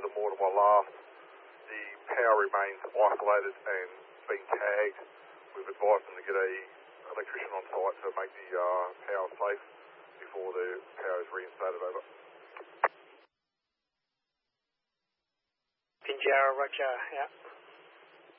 the Mortimer last, the power remains isolated and being tagged. We've advised them to get a electrician on site to make the power safe before the power is reinstated. Over. Pinjarra, roger, yeah.